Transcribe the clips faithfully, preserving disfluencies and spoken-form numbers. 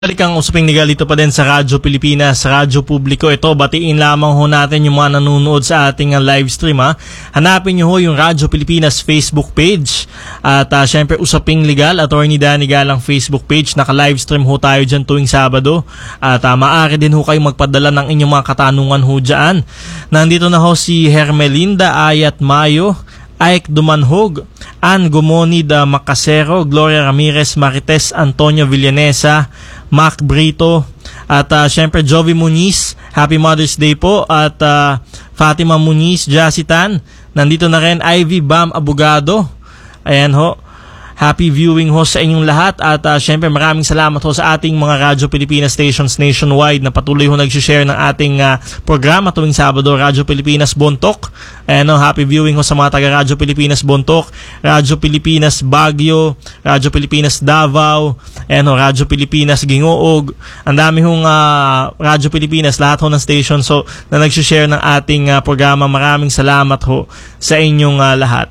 Balik ang usaping legal dito pa din sa Radyo Pilipinas, Radyo Publiko. Ito, batiin lamang ho natin yung mga nanonood sa ating uh, live stream. Ha? Hanapin nyo ho yung Radyo Pilipinas Facebook page. At uh, syempre, usaping legal, Attorney Danny Galang Facebook page. Naka-live stream ho tayo dyan tuwing Sabado. At uh, maaari din ho kayong magpadala ng inyong mga katanungan ho dyan. Nandito na ho si Hermelinda Ayat Mayo, Ike Dumanhog, Ann Gumonida Macasero, Gloria Ramirez Marites, Antonio Villanesa, Mac Brito, at uh, syempre Jovi Muniz, Happy Mother's Day po, at uh, Fatima Muniz, Jasitan, nandito na rin Ivy Bam Abogado, ayan ho. Happy viewing ho sa inyong lahat at uh, syempre maraming salamat ho sa ating mga Radyo Pilipinas stations nationwide na patuloy ho nag-share ng ating uh, programa tuwing Sabado. Radyo Pilipinas Bontoc, ayan ho, happy viewing ho sa mga taga Radyo Pilipinas Bontoc, Radyo Pilipinas Baguio, Radyo Pilipinas Davao, ayan ho, Radyo Pilipinas Gingoog, ang dami hong uh, Radyo Pilipinas, lahat ho ng station so, na nag-share ng ating uh, programa. Maraming salamat ho sa inyong uh, lahat.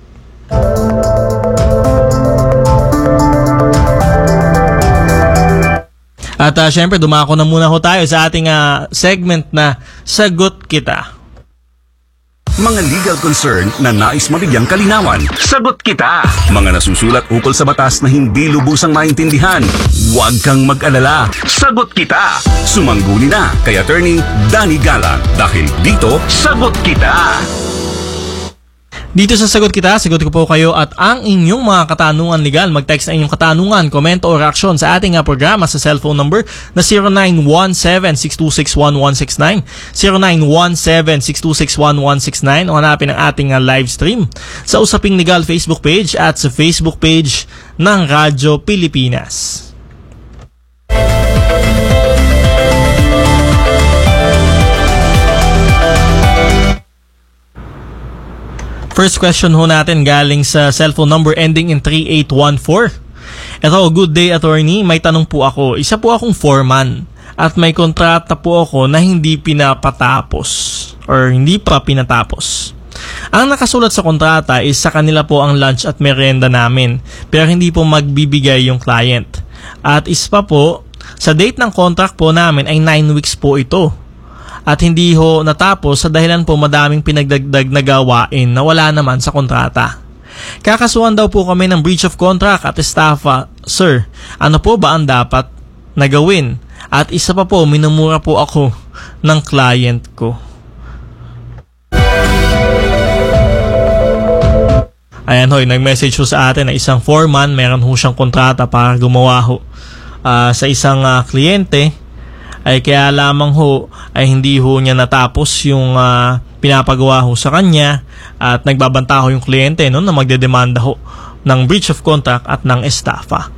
At uh, syempre, dumako na muna ho tayo sa ating uh, segment na Sagot Kita. Mga legal concern na nais mabigyang kalinawan. Sagot Kita. Mga nasusulat ukol sa batas na hindi lubusang maintindihan. Huwag kang mag-alala. Sagot Kita. Sumangguni na kay Attorney Danny Galang dahil dito, Sagot Kita. Dito sa Sagot Kita, sagot ko po kayo at ang inyong mga katanungan legal. Mag-text na inyong katanungan, komento o reaksyon sa ating uh, programa sa cellphone number na zero nine one seven, six two six, one one six nine, zero nine one seven, six two six, one one six nine o hanapin ang ating uh, live stream sa Usaping Legal Facebook page at sa Facebook page ng Radyo Pilipinas. First question ho natin galing sa cellphone number ending in three eight one four. Ito, good day attorney, may tanong po ako. Isa po akong foreman at may kontrata po ako na hindi pinapatapos or hindi pa pinatapos. Ang nakasulat sa kontrata is sa kanila po ang lunch at merienda namin pero hindi po magbibigay yung client. At isa pa po, sa date ng contract po namin ay nine weeks po ito. At hindi ho natapos sa dahilan po madaming pinagdagdag na gawain na wala naman sa kontrata. Kakasuhan daw po kami ng breach of contract at estafa. Sir, ano po ba ang dapat na gawin? At isa pa po, minumura po ako ng client ko. Ayan ho, nag-message ho sa atin na isang foreman, meron ho siyang kontrata para gumawa ho uh, sa isang uh, kliyente. Ay kaya lamang ho ay hindi ho niya natapos yung uh, pinapagawa ho sa kanya at nagbabanta ho yung kliyente no, na magdedemanda ho ng breach of contract at ng estafa.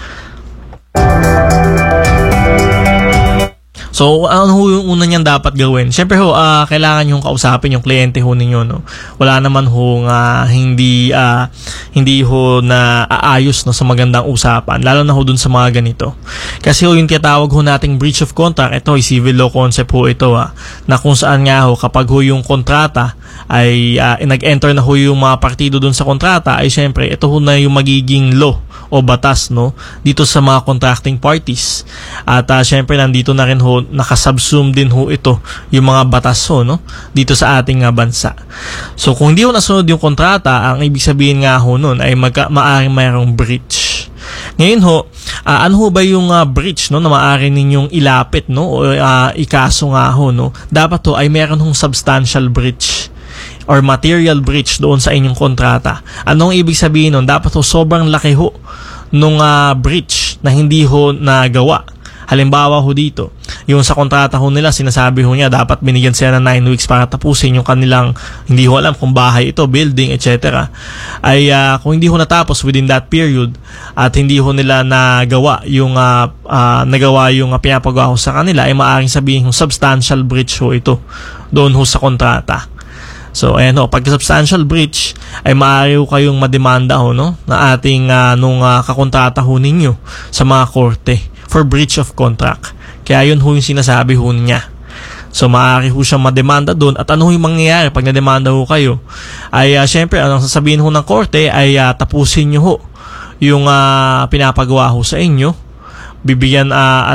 So, ano ho yung una niyang dapat gawin? Siyempre ho, uh, kailangan yung kausapin yung kliyente ho ninyo, no? Wala naman ho nga hindi, uh, hindi ho na aayos no, sa magandang usapan, lalo na ho dun sa mga ganito. Kasi ho, yung tinatawag ho nating breach of contract, ito, civil law concept ho ito, ha, na kung saan nga ho, kapag ho yung kontrata ay uh, nag-enter na ho yung mga partido dun sa kontrata, ay siyempre, ito ho na yung magiging law o batas no dito sa mga contracting parties. At uh, syempre nandito na rin ho nakasubsume din ho ito yung mga batas ho no dito sa ating uh, bansa. So kung hindi ho nasunod yung kontrata, ang ibig sabihin nga ho nun ay magka, maaring mayroong breach. Ngayon ho, uh, ano ho ba yung uh, breach no na maaari ninyong ilapit no o uh, ikaso nga ho no? Dapat ho ay meron hong substantial breach or material breach doon sa inyong kontrata. Anong ibig sabihin nun? Dapat ho sobrang laki ho nung uh, breach na hindi ho nagawa. Halimbawa ho dito, yung sa kontrata ho nila, sinasabi ho niya dapat binigyan sila ng nine weeks para tapusin yung kanilang, hindi ho alam kung bahay ito, building, et cetera. Ay uh, kung hindi ho natapos within that period at hindi ho nila nagawa yung uh, uh, nagawa yung uh, pinapagawa ho sa kanila, ay maaaring sabihin yung substantial breach ho ito doon ho sa kontrata. So, ayan ho, pag substantial breach, ay maaari ho kayong mademanda ho, no, na ating uh, nung uh, kakontrata ho ninyo sa mga korte for breach of contract. Kaya yun ho yung sinasabi ho niya. So, maaari ho siyang mademanda doon. At ano ho yung mangyayari pag nademanda ho kayo? Ay, uh, syempre, anong sasabihin ho ng korte ay uh, tapusin nyo ho yung uh, pinapagawa ho sa inyo bibigyan ah,